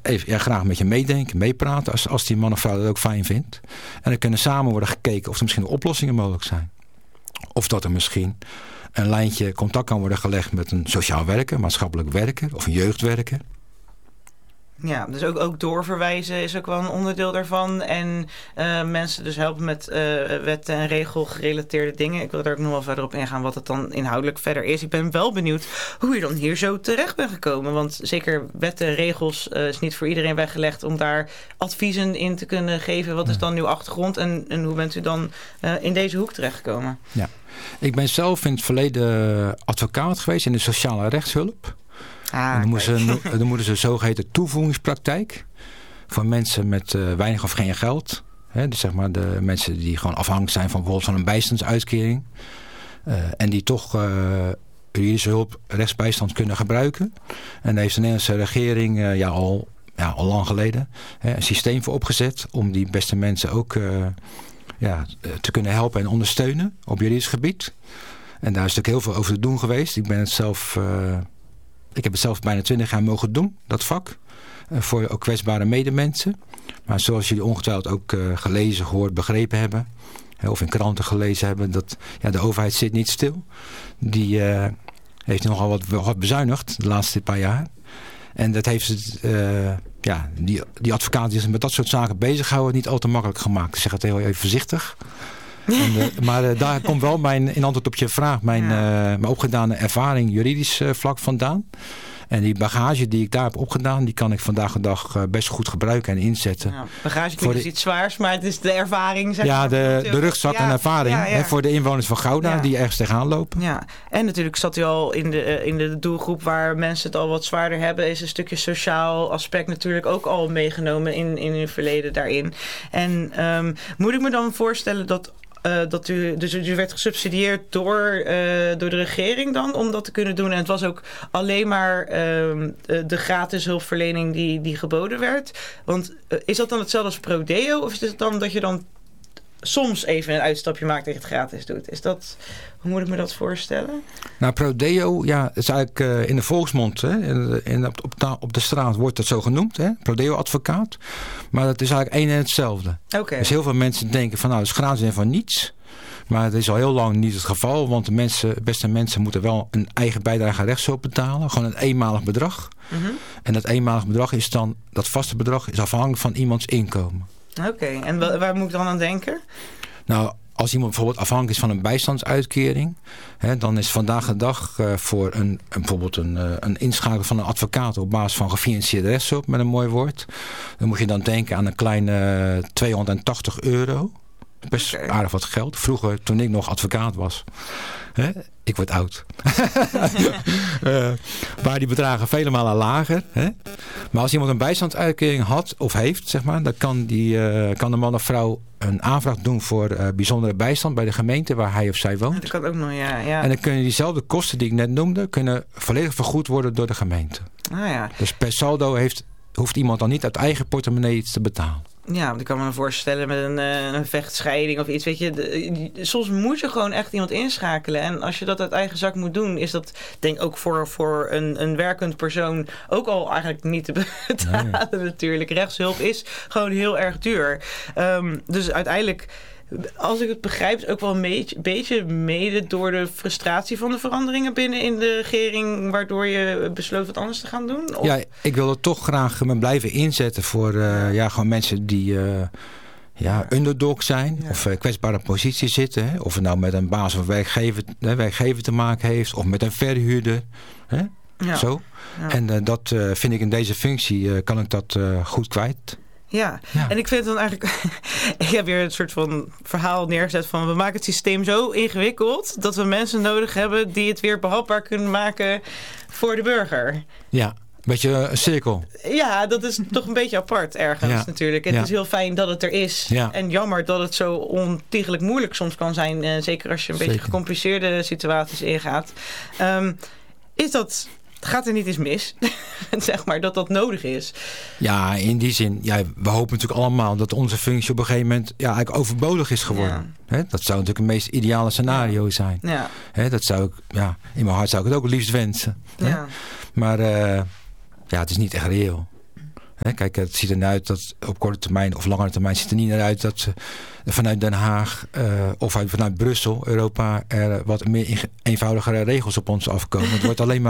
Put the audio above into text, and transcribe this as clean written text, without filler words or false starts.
even graag met je meedenken, meepraten als die man of vrouw dat ook fijn vindt. En dan kunnen samen worden gekeken of er misschien oplossingen mogelijk zijn. Of dat er misschien een lijntje contact kan worden gelegd met een sociaal werker, maatschappelijk werker of een jeugdwerker. Ja, dus ook doorverwijzen is ook wel een onderdeel daarvan. En mensen dus helpen met wet- en regelgerelateerde dingen. Ik wil er ook nog wel verder op ingaan wat het dan inhoudelijk verder is. Ik ben wel benieuwd hoe je dan hier zo terecht bent gekomen. Want zeker wetten en regels is niet voor iedereen weggelegd om daar adviezen in te kunnen geven. Wat is dan uw achtergrond en hoe bent u dan in deze hoek terechtgekomen? Ja, ik ben zelf in het verleden advocaat geweest in de sociale rechtshulp. En dan moeten ze zogeheten toevoegingspraktijk voor mensen met weinig of geen geld. Dus zeg maar de mensen die gewoon afhankelijk zijn van bijvoorbeeld van een bijstandsuitkering. En die toch juridische hulp, rechtsbijstand kunnen gebruiken. En daar heeft de Nederlandse regering al lang geleden een systeem voor opgezet om die beste mensen ook te kunnen helpen en ondersteunen op juridisch gebied. En daar is natuurlijk heel veel over te doen geweest. Ik heb het zelf bijna 20 jaar mogen doen, dat vak. Voor ook kwetsbare medemensen. Maar zoals jullie ongetwijfeld ook gelezen, gehoord, begrepen hebben. Of in kranten gelezen hebben. Dat de overheid zit niet stil. Die heeft nogal wat bezuinigd de laatste paar jaar. En dat heeft die advocaten die zich met dat soort zaken bezighouden niet al te makkelijk gemaakt. Ik zeg het heel even voorzichtig. Maar daar komt wel in antwoord op je vraag mijn opgedane ervaring juridisch vlak vandaan. En die bagage die ik daar heb opgedaan, die kan ik vandaag de dag best goed gebruiken en inzetten. Ja, bagage klinkt iets zwaars, maar het is de ervaring. Zeg maar, de rugzak en ervaring voor de inwoners van Gouda die ergens tegenaan lopen. Ja, en natuurlijk zat u al in de doelgroep waar mensen het al wat zwaarder hebben. Is een stukje sociaal aspect natuurlijk ook al meegenomen in uw verleden daarin. En moet ik me dan voorstellen dat u werd gesubsidieerd door de regering dan om dat te kunnen doen. En het was ook alleen maar de gratis hulpverlening die geboden werd. Want is dat dan hetzelfde als Prodeo? Of is het dan dat je dan soms even een uitstapje maakt dat je het gratis doet? Hoe moet ik me dat voorstellen? Nou, Prodeo, is eigenlijk in de volksmond, op de straat wordt dat zo genoemd, Prodeo-advocaat. Maar dat is eigenlijk één en hetzelfde. Okay. Dus heel veel mensen denken van, dat is gratis en van niets. Maar het is al heel lang niet het geval, want de beste mensen moeten wel een eigen bijdrage aan rechtshulp betalen. Gewoon een eenmalig bedrag. Mm-hmm. En dat eenmalig bedrag is dan, dat vaste bedrag is afhankelijk van iemands inkomen. Oké, en waar moet ik dan aan denken? Nou, als iemand bijvoorbeeld afhankelijk is van een bijstandsuitkering, dan is vandaag de dag voor bijvoorbeeld een inschakelen van een advocaat op basis van gefinancierde rechtshulp, met een mooi woord. Dan moet je dan denken aan een kleine €280. Best aardig wat geld. Vroeger, toen ik nog advocaat was. Ik word oud. Maar die bedragen vele malen lager. Maar als iemand een bijstandsuitkering had of heeft, zeg maar, dan kan de man of vrouw een aanvraag doen voor bijzondere bijstand bij de gemeente waar hij of zij woont. Dat kan ook nog, ja. En dan kunnen diezelfde kosten die ik net noemde, kunnen volledig vergoed worden door de gemeente. Ah, ja. Dus per saldo hoeft iemand dan niet uit eigen portemonnee iets te betalen. Ja, want ik kan me voorstellen met een vechtscheiding of iets. Weet je, soms moet je gewoon echt iemand inschakelen. En als je dat uit eigen zak moet doen, is dat denk ik ook voor een werkend persoon ook al eigenlijk niet te betalen natuurlijk. Rechtshulp is gewoon heel erg duur. Dus uiteindelijk, als ik het begrijp, is ook wel een beetje mede door de frustratie van de veranderingen binnen in de regering, waardoor je besloot wat anders te gaan doen? Of? Ja, ik wil er toch graag me blijven inzetten voor gewoon mensen die underdog zijn of kwetsbare positie zitten. Of het nou met een baas of werkgever te maken heeft of met een verhuurder. Zo. Ja. En dat vind ik in deze functie kan ik dat goed kwijt. Ja, en ik vind het dan eigenlijk... ik heb weer een soort van verhaal neergezet van, we maken het systeem zo ingewikkeld dat we mensen nodig hebben die het weer behapbaar kunnen maken voor de burger. Ja. Beetje een cirkel. Ja, dat is toch een beetje apart ergens natuurlijk. Het is heel fijn dat het er is. Ja. En jammer dat het zo ontiegelijk moeilijk soms kan zijn. Zeker als je een beetje gecompliceerde situaties ingaat. Gaat er niet eens mis, zeg maar, dat nodig is? Ja, in die zin, we hopen natuurlijk allemaal dat onze functie op een gegeven moment eigenlijk overbodig is geworden. Ja. Dat zou natuurlijk het meest ideale scenario zijn. Ja. Dat zou ik, in mijn hart zou ik het ook het liefst wensen. Ja. Maar het is niet echt reëel. Kijk, het ziet er naar uit dat op korte termijn of langere termijn ziet er niet naar uit dat vanuit Den Haag of vanuit Brussel, Europa, er wat meer eenvoudigere regels op ons afkomen. Het wordt alleen maar